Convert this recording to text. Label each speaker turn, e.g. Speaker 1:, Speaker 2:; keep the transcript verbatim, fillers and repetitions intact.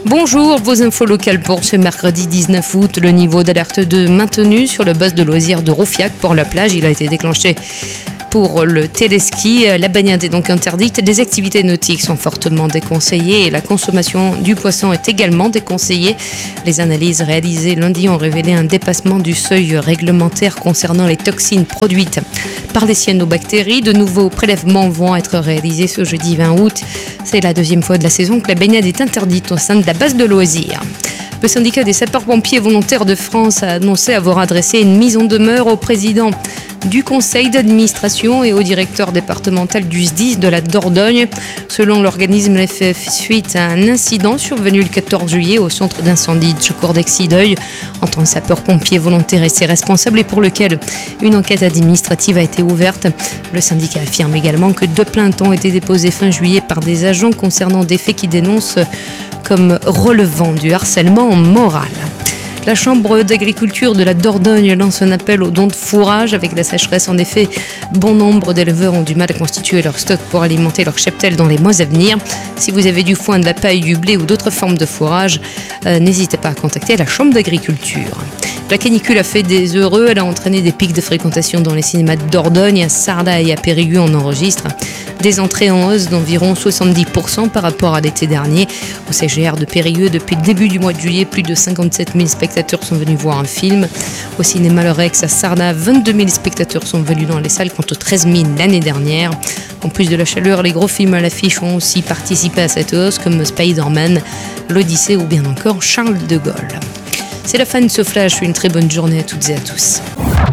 Speaker 1: Bonjour, vos infos locales pour ce mercredi dix-neuf août. Le niveau d'alerte de maintenu sur le bus de loisirs de Roufiac pour la plage. Il a été déclenché pour le téléski. La baignade est donc interdite. Des activités nautiques sont fortement déconseillées et la consommation du poisson est également déconseillée. Les analyses réalisées lundi ont révélé un dépassement du seuil réglementaire concernant les toxines produites par les cyanobactéries. De nouveaux prélèvements vont être réalisés ce jeudi vingt août. C'est la deuxième fois de la saison que la baignade est interdite au sein de la base de loisirs. Le syndicat des sapeurs-pompiers volontaires de France a annoncé avoir adressé une mise en demeure au président du conseil d'administration et au directeur départemental du S D I S de la Dordogne. Selon l'organisme, elle fait suite à un incident survenu le quatorze juillet au centre d'incendie de secours d'Exideuil en tant que sapeur-pompier volontaire et ses responsables et pour lequel une enquête administrative a été ouverte. Le syndicat affirme également que deux plaintes ont été déposées fin juillet par des agents concernant des faits qui dénoncent comme relevant du harcèlement moral. La Chambre d'agriculture de la Dordogne lance un appel aux dons de fourrage. Avec la sécheresse, en effet, bon nombre d'éleveurs ont du mal à constituer leur stock pour alimenter leur cheptel dans les mois à venir. Si vous avez du foin, de la paille, du blé ou d'autres formes de fourrage, euh, n'hésitez pas à contacter la Chambre d'agriculture. La canicule a fait des heureux. Elle a entraîné des pics de fréquentation dans les cinémas de Dordogne. À Sarlat et à Périgueux, on enregistre des entrées en hausse d'environ soixante-dix pour cent par rapport à l'été dernier. Au C G R de Périgueux, depuis le début du mois de juillet, plus de cinquante-sept mille spectateurs sont venus voir un film. Au cinéma Le Rex à Sarlat, vingt-deux mille spectateurs sont venus dans les salles contre treize mille l'année dernière. En plus de la chaleur, les gros films à l'affiche ont aussi participé à cette hausse comme Spider-Man, l'Odyssée ou bien encore Charles de Gaulle. C'est la fin de ce flash. Une très bonne journée à toutes et à tous.